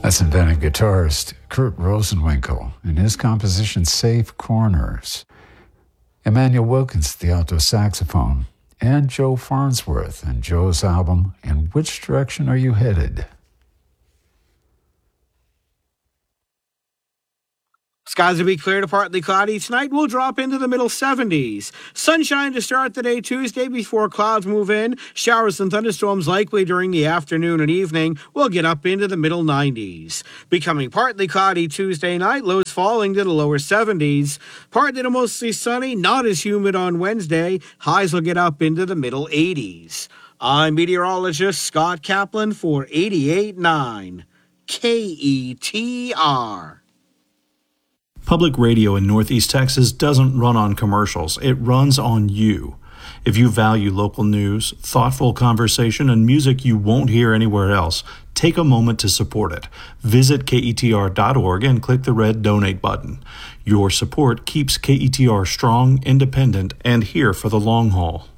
That's invented guitarist Kurt Rosenwinkel and his composition Safe Corners. Emmanuel Wilkins, the alto saxophone, and Joe Farnsworth and Joe's album, In Which Direction Are You Headed? Skies will be clear to partly cloudy. Tonight we'll drop into the middle 70s. Sunshine to start the day Tuesday before clouds move in. Showers and thunderstorms likely during the afternoon and evening. We'll get up into the middle 90s. Becoming partly cloudy Tuesday night. Lows falling to the lower 70s. Partly to mostly sunny. Not as humid on Wednesday. Highs will get up into the middle 80s. I'm meteorologist Scott Kaplan for 88.9 KETR. Public radio in Northeast Texas doesn't run on commercials. It runs on you. If you value local news, thoughtful conversation, and music you won't hear anywhere else, take a moment to support it. Visit KETR.org and click the red donate button. Your support keeps KETR strong, independent, and here for the long haul.